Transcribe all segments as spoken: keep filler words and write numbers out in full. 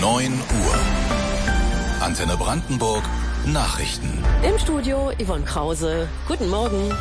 neun Uhr. Antenne Brandenburg Nachrichten. Im Studio Yvonne Krause. Guten Morgen.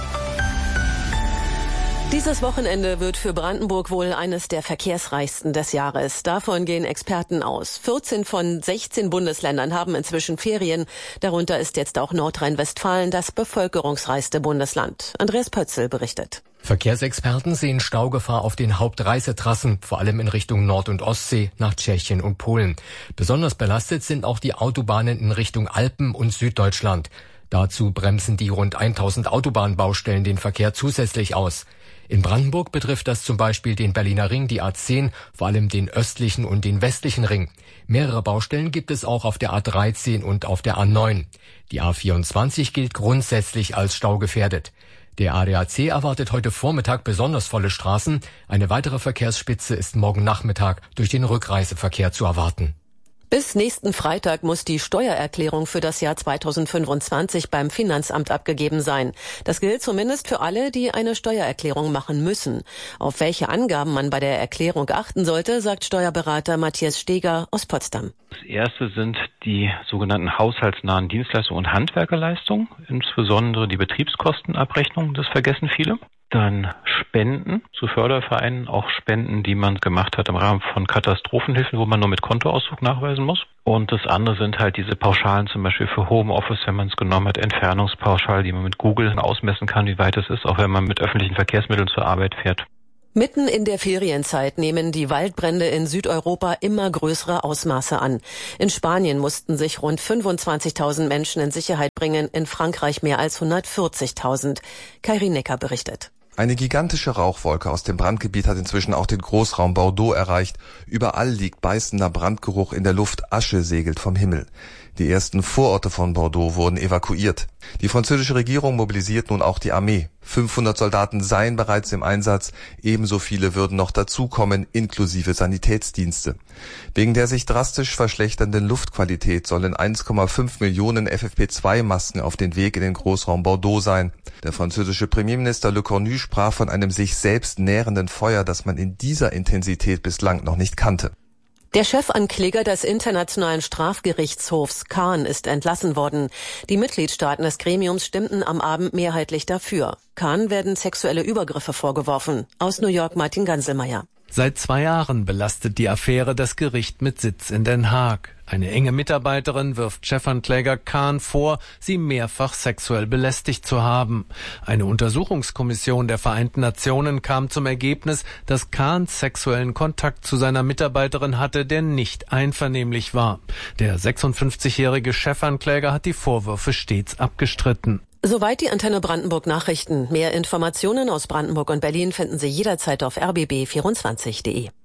Dieses Wochenende wird für Brandenburg wohl eines der verkehrsreichsten des Jahres. Davon gehen Experten aus. vierzehn von sechzehn Bundesländern haben inzwischen Ferien. Darunter ist jetzt auch Nordrhein-Westfalen das bevölkerungsreichste Bundesland. Andreas Pötzl berichtet. Verkehrsexperten sehen Staugefahr auf den Hauptreisetrassen, vor allem in Richtung Nord- und Ostsee, nach Tschechien und Polen. Besonders belastet sind auch die Autobahnen in Richtung Alpen und Süddeutschland. Dazu bremsen die rund tausend Autobahnbaustellen den Verkehr zusätzlich aus. In Brandenburg betrifft das zum Beispiel den Berliner Ring, die A zehn, vor allem den östlichen und den westlichen Ring. Mehrere Baustellen gibt es auch auf der A dreizehn und auf der A neun. Die A vierundzwanzig gilt grundsätzlich als staugefährdet. Der A D A C erwartet heute Vormittag besonders volle Straßen. Eine weitere Verkehrsspitze ist morgen Nachmittag durch den Rückreiseverkehr zu erwarten. Bis nächsten Freitag muss die Steuererklärung für das Jahr zweitausendfünfundzwanzig beim Finanzamt abgegeben sein. Das gilt zumindest für alle, die eine Steuererklärung machen müssen. Auf welche Angaben man bei der Erklärung achten sollte, sagt Steuerberater Matthias Steger aus Potsdam. Das erste sind die sogenannten haushaltsnahen Dienstleistungen und Handwerkerleistungen, insbesondere die Betriebskostenabrechnung, das vergessen viele. Dann Spenden zu Fördervereinen, auch Spenden, die man gemacht hat im Rahmen von Katastrophenhilfen, wo man nur mit Kontoauszug nachweisen muss. Und das andere sind halt diese Pauschalen, zum Beispiel für Homeoffice, wenn man es genommen hat, Entfernungspauschale, die man mit Google ausmessen kann, wie weit es ist, auch wenn man mit öffentlichen Verkehrsmitteln zur Arbeit fährt. Mitten in der Ferienzeit nehmen die Waldbrände in Südeuropa immer größere Ausmaße an. In Spanien mussten sich rund fünfundzwanzigtausend Menschen in Sicherheit bringen, in Frankreich mehr als hundertvierzigtausend. Kairi Necker berichtet. Eine gigantische Rauchwolke aus dem Brandgebiet hat inzwischen auch den Großraum Bordeaux erreicht. Überall liegt beißender Brandgeruch in der Luft, Asche segelt vom Himmel. Die ersten Vororte von Bordeaux wurden evakuiert. Die französische Regierung mobilisiert nun auch die Armee. fünfhundert Soldaten seien bereits im Einsatz, ebenso viele würden noch dazukommen, inklusive Sanitätsdienste. Wegen der sich drastisch verschlechternden Luftqualität sollen eins Komma fünf Millionen F F P zwei Masken auf den Weg in den Großraum Bordeaux sein. Der französische Premierminister Le Cornu sprach von einem sich selbst nährenden Feuer, das man in dieser Intensität bislang noch nicht kannte. Der Chefankläger des Internationalen Strafgerichtshofs Khan ist entlassen worden. Die Mitgliedstaaten des Gremiums stimmten am Abend mehrheitlich dafür. Khan werden sexuelle Übergriffe vorgeworfen. Aus New York Martin Ganselmeier. Seit zwei Jahren belastet die Affäre das Gericht mit Sitz in Den Haag. Eine enge Mitarbeiterin wirft Chefankläger Khan vor, sie mehrfach sexuell belästigt zu haben. Eine Untersuchungskommission der Vereinten Nationen kam zum Ergebnis, dass Khan sexuellen Kontakt zu seiner Mitarbeiterin hatte, der nicht einvernehmlich war. Der sechsundfünfzigjährige Chefankläger hat die Vorwürfe stets abgestritten. Soweit die Antenne Brandenburg Nachrichten. Mehr Informationen aus Brandenburg und Berlin finden Sie jederzeit auf r b b vierundzwanzig punkt d e.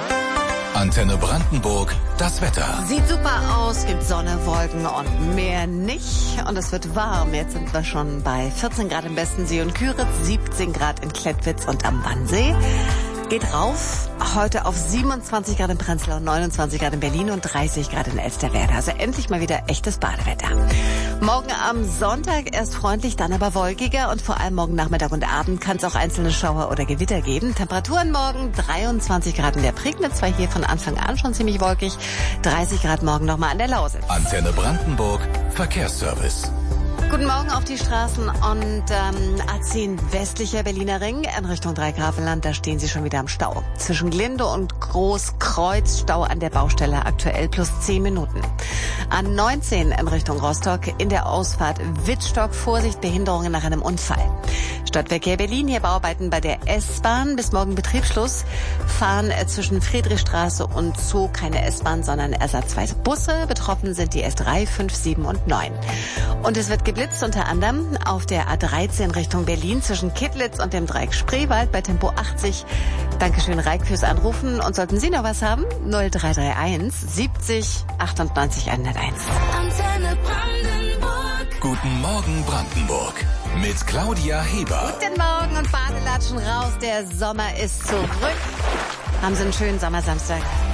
Antenne Brandenburg, das Wetter. Sieht super aus, gibt Sonne, Wolken und mehr nicht. Und es wird warm. Jetzt sind wir schon bei vierzehn Grad im Bestensee und Küritz, siebzehn Grad in Klettwitz und am Wannsee. Geht rauf, heute auf siebenundzwanzig Grad in Prenzlau, neunundzwanzig Grad in Berlin und dreißig Grad in Elsterwerda. Also endlich mal wieder echtes Badewetter. Morgen am Sonntag erst freundlich, dann aber wolkiger und vor allem morgen Nachmittag und Abend kann es auch einzelne Schauer oder Gewitter geben. Temperaturen morgen dreiundzwanzig Grad in der Prignitz, war hier von Anfang an schon ziemlich wolkig. dreißig Grad morgen nochmal an der Lausitz. Antenne Brandenburg, Verkehrsservice. Guten Morgen auf die Straßen und ähm, A zehn westlicher Berliner Ring in Richtung Dreigrafenland, da stehen Sie schon wieder am Stau. Zwischen Glinde und Großkreuz Stau an der Baustelle, aktuell plus zehn Minuten. A neunzehn in Richtung Rostock in der Ausfahrt Wittstock, Vorsicht, Behinderungen nach einem Unfall. Stadtverkehr Berlin, hier Bauarbeiten bei der S-Bahn, bis morgen Betriebsschluss. Fahren äh, zwischen Friedrichstraße und Zoo keine S-Bahn, sondern ersatzweise Busse. Betroffen sind die S drei, fünf, sieben und neun. Und es wird geblitzt unter anderem auf der A dreizehn Richtung Berlin zwischen Kittlitz und dem Dreieck Spreewald bei Tempo achtzig. Dankeschön, Reik, fürs Anrufen. Und sollten Sie noch was haben? null drei drei eins siebzig achtundneunzig hunderteins. Antenne Brandenburg. Guten Morgen Brandenburg. Mit Claudia Heber. Guten Morgen und Badelatschen raus. Der Sommer ist zurück. Haben Sie einen schönen Sommersamstag.